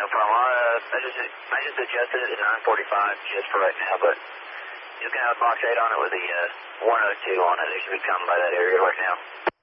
no problem. I just adjusted it to 945 just for right now, but you can have box 8 on it with the 102 on it. They should be coming by that area right now.